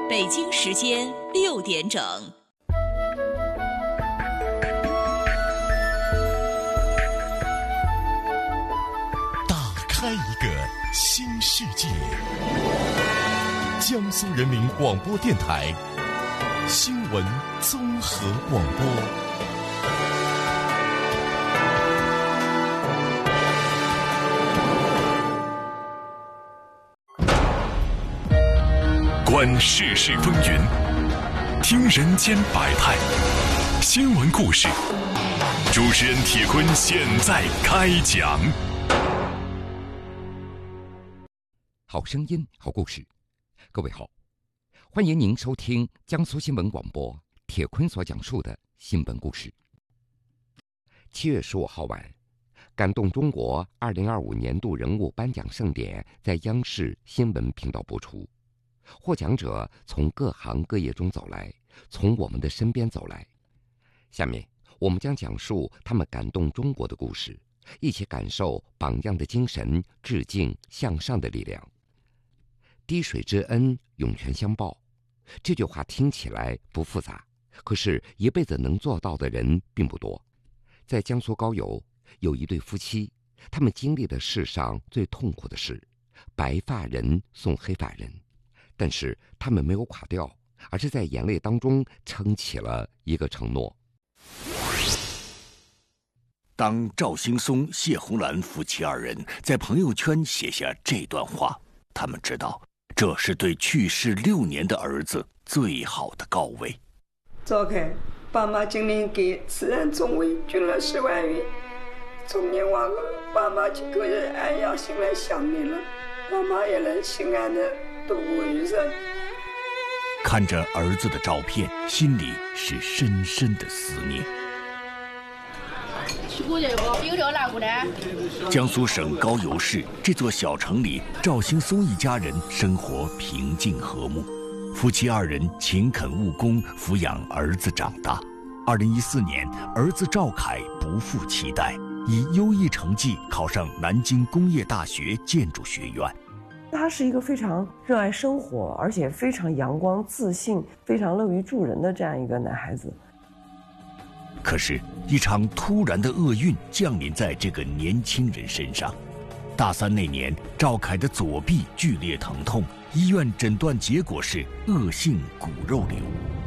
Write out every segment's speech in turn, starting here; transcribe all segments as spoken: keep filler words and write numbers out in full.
北京时间六点整。 打开一个新世界。江苏人民广播电台新闻综合广播。观世事风云，听人间百态，新闻故事。主持人铁坤现在开讲。 好声音，好故事。各位好，欢迎您收听江苏新闻广播铁坤所讲述的新闻故事。七月十五号晚，感动中国二零二五年度人物颁奖盛典在央视新闻频道播出。获奖者从各行各业中走来，从我们的身边走来。下面我们将讲述他们感动中国的故事，一起感受榜样的精神，致敬向上的力量。滴水之恩，涌泉相报。这句话听起来不复杂，可是一辈子能做到的人并不多。在江苏高邮，有一对夫妻，他们经历了世上最痛苦的事，白发人送黑发人。但是他们没有垮掉，而是在眼泪当中撑起了一个承诺。 当赵兴松、谢红兰夫妻二人在朋友圈写下这段话，他们知道这是对去世六年的儿子最好的告慰。 赵凯，爸妈今年给慈善总会捐了十万元，从年往后，爸妈就可以安养心来想你了，爸妈也能心安的度过余生。 看着儿子的照片，心里是深深的思念。江苏省高邮市这座小城里，赵兴松一家人生活平静和睦，夫妻二人勤恳务工，抚养儿子长大。二零一四年，儿子赵凯不负期待，以优异成绩考上南京工业大学建筑学院。 他是一个非常热爱生活，而且非常阳光自信，非常乐于助人的这样一个男孩子。 可是，一场突然的厄运降临在这个年轻人身上。大三那年，赵凯的左臂剧烈疼痛，医院诊断结果是恶性骨肉瘤。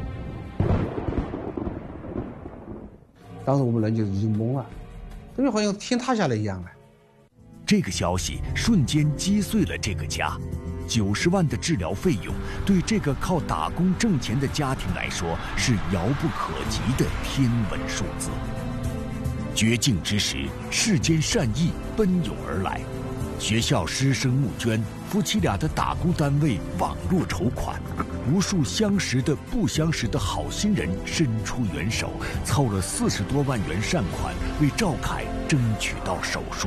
当时我们人就已经懵了，感觉好像天塌下来一样了。 这个消息瞬间击碎了这个家，九十万的治疗费用，对这个靠打工挣钱的家庭来说是遥不可及的天文数字。绝境之时，世间善意奔涌而来，学校师生募捐，夫妻俩的打工单位网络筹款，无数相识的不相识的好心人伸出援手，凑了四十多万元善款，为赵凯争取到手术。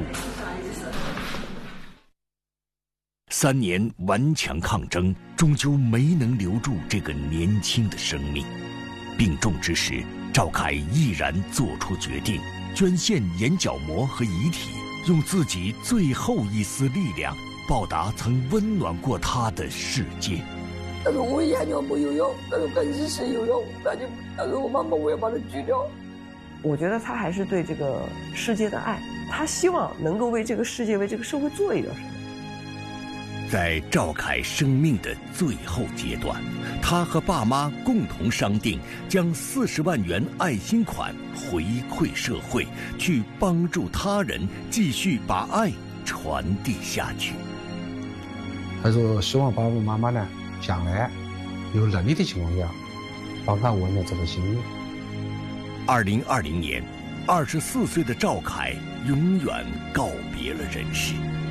三年顽强抗争，终究没能留住这个年轻的生命。病重之时，赵凯毅然做出决定，捐献眼角膜和遗体，用自己最后一丝力量报答曾温暖过他的世界。 他说我眼角膜有用，他说跟日式有用，那就他说我妈妈我要把它锯掉。 我觉得他还是对这个世界的爱，他希望能够为这个世界、为这个社会做一点什么。 在赵凯生命的最后阶段，他和爸妈共同商定，将四十万元爱心款回馈社会，去帮助他人，继续把爱传递下去。 他说希望爸爸妈妈呢，将来有能力的情况下，帮他完成这个心愿。 二零二零年，二十四岁的赵凯永远告别了人世。